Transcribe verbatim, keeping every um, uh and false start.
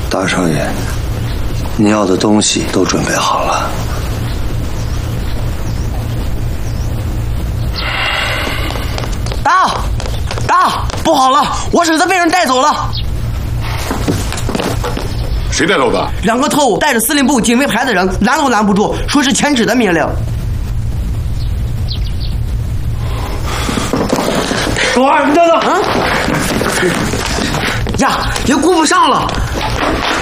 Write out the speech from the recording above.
大少爷，你要的东西都准备好了。 大，大，不好了，我婶子被人带走了。 谁带走的？ 两个特务带着司令部警卫排的人，拦都拦不住，说是前指的命令。 狗二，你等等！ 嗯，呀，也顾不上了。